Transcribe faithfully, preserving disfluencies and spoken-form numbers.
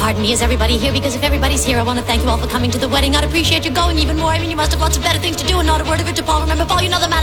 pardon me, is everybody here? Because if everybody's here, I want to thank you all for coming to the wedding. I'd appreciate you going even more. I mean, you must have lots of better things to do and not a word of it to Paul. Remember, Paul, you know the man.